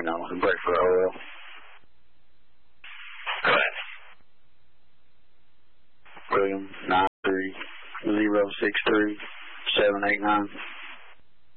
waiting on a break for oil. Go ahead. William, 93063-789.